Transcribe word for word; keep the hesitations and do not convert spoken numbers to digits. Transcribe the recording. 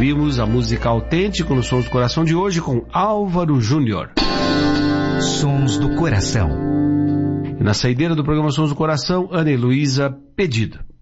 Ouvimos a música Autêntico no Sons do Coração de hoje com Álvaro Júnior. Sons do Coração. E na saideira do programa Sons do Coração, Ana Heloísa Pedido.